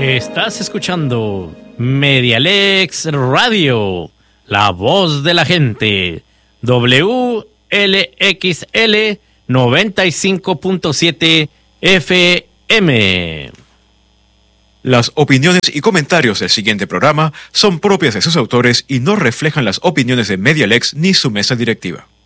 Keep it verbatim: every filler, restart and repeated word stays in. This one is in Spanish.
Estás escuchando Medialex Radio, la voz de la gente, W L X L noventa y cinco punto siete F M. Las opiniones y comentarios del siguiente programa son propias de sus autores y no reflejan las opiniones de Medialex ni su mesa directiva.